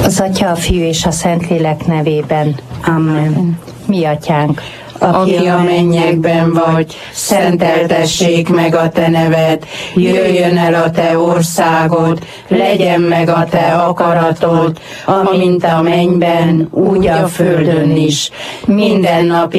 Az Atya, a Fiú és a Szentlélek nevében. Amen. Mi atyánk, aki a mennyekben vagy, szenteltessék meg a te neved, jöjjön el a te országod, legyen meg a te akaratod, amint a mennyben, úgy a földön is. Minden nap